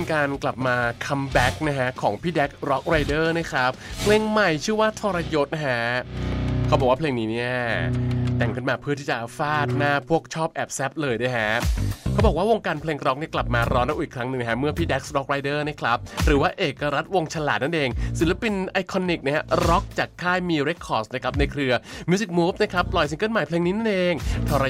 การกลับมาคัมแบ็กนะฮะของพี่แดกร็อกไรเดอร์นะครับเพลงใหม่ชื่อว่าทรยศนะฮะเขาบอกว่าเพลงนี้เนี่ยแต่งขึ้นมาเพื่อที่จะฟาดหน้าพวกชอบแอบแซบเลยนะฮะเขาบอกว่าวงการเพลงร็อกเนี่ยกลับมาร้อนระอุอีกครั้งหนึ่งนะฮะเมื่อพี่แดกร็อกไรเดอร์นะครับหรือว่าเอกรัตน์วงศ์ฉลาดนั่นเองศิลปินไอคอนิกนะฮะร็อกจากค่ายมีเรคคอร์ดนะครับในเครือ Music Move นะครับปล่อยซิงเกิลใหม่เพลงนี้นั่นเอง